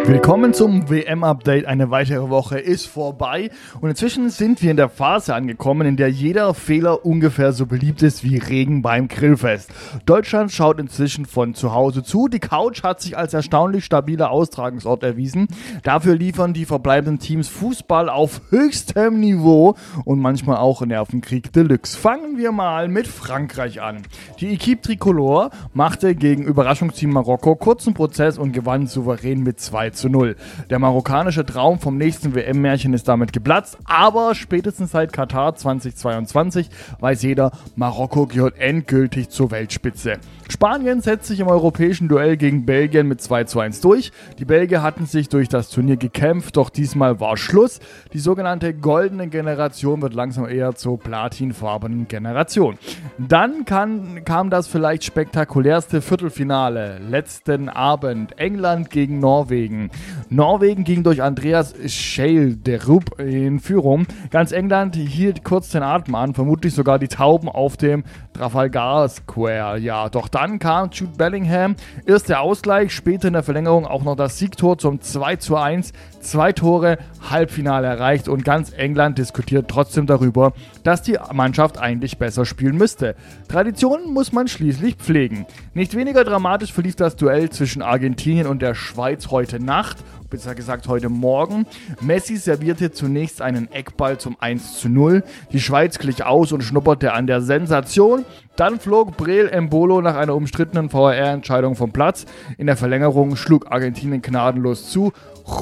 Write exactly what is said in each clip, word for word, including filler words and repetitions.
Willkommen zum W M-Update. Eine weitere Woche ist vorbei und inzwischen sind wir in der Phase angekommen, in der jeder Fehler ungefähr so beliebt ist wie Regen beim Grillfest. Deutschland schaut inzwischen von zu Hause zu. Die Couch hat sich als erstaunlich stabiler Austragungsort erwiesen. Dafür liefern die verbleibenden Teams Fußball auf höchstem Niveau und manchmal auch Nervenkrieg Deluxe. Fangen wir mal mit Frankreich an. Die Equipe Tricolore machte gegen Überraschungsteam Marokko kurzen Prozess und gewann souverän mit zwei zu null. Der marokkanische Traum vom nächsten W M-Märchen ist damit geplatzt, aber spätestens seit Katar zweitausendzweiundzwanzig weiß jeder, Marokko gehört endgültig zur Weltspitze. Spanien setzt sich im europäischen Duell gegen Belgien mit zwei zu eins durch. Die Belgier hatten sich durch das Turnier gekämpft, doch diesmal war Schluss. Die sogenannte goldene Generation wird langsam eher zur platinfarbenen Generation. Dann kann, kam das vielleicht spektakulärste Viertelfinale letzten Abend. England gegen Norwegen. Norwegen ging durch Andreas Schjelderup in Führung. Ganz England hielt kurz den Atem an, vermutlich sogar die Tauben auf dem Trafalgar Square. Ja, doch dann kam Jude Bellingham. Erst der Ausgleich, später in der Verlängerung auch noch das Siegtor zum zwei zu eins. Zwei Tore, Halbfinale erreicht und ganz England diskutiert trotzdem darüber, dass die Mannschaft eigentlich besser spielen müsste. Traditionen muss man schließlich pflegen. Nicht weniger dramatisch verlief das Duell zwischen Argentinien und der Schweiz heute Nacht, besser gesagt heute Morgen. Messi servierte zunächst einen Eckball zum eins zu null. Die Schweiz glich aus und schnupperte an der Sensation. Dann flog Breel Embolo nach einer umstrittenen V A R-Entscheidung vom Platz. In der Verlängerung schlug Argentinien gnadenlos zu.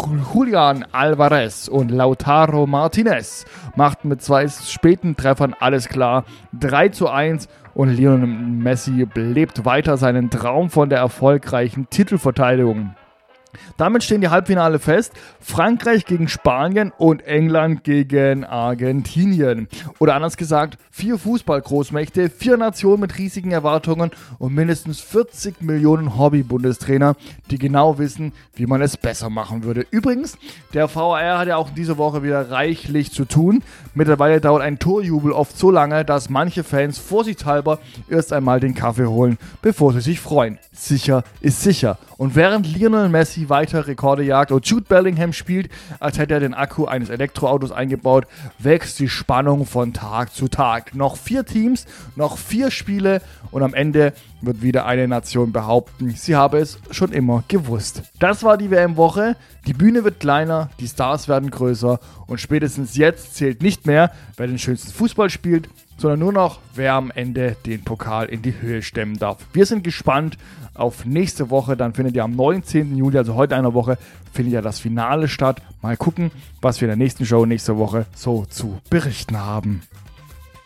Julian Alvarez und Lautaro Martinez machten mit zwei späten Treffern alles klar. drei zu eins und Lionel Messi lebt weiter seinen Traum von der erfolgreichen Titelverteidigung. Damit stehen die Halbfinale fest. Frankreich gegen Spanien und England gegen Argentinien. Oder anders gesagt, vier Fußballgroßmächte, vier Nationen mit riesigen Erwartungen und mindestens vierzig Millionen Hobby-Bundestrainer, die genau wissen, wie man es besser machen würde. Übrigens, der V A R hat ja auch diese Woche wieder reichlich zu tun. Mittlerweile dauert ein Torjubel oft so lange, dass manche Fans vorsichtshalber erst einmal den Kaffee holen, bevor sie sich freuen. Sicher ist sicher. Und während Lionel Messi weiter Rekorde jagt und Jude Bellingham spielt, als hätte er den Akku eines Elektroautos eingebaut, wächst die Spannung von Tag zu Tag. Noch vier Teams, noch vier Spiele und am Ende wird wieder eine Nation behaupten, sie habe es schon immer gewusst. Das war die W M-Woche. Die Bühne wird kleiner, die Stars werden größer und spätestens jetzt zählt nicht mehr, wer den schönsten Fußball spielt, sondern nur noch, wer am Ende den Pokal in die Höhe stemmen darf. Wir sind gespannt auf nächste Woche, dann findet ja am neunzehnten Juli, also heute einer Woche, findet ja das Finale statt. Mal gucken, was wir in der nächsten Show nächste Woche so zu berichten haben.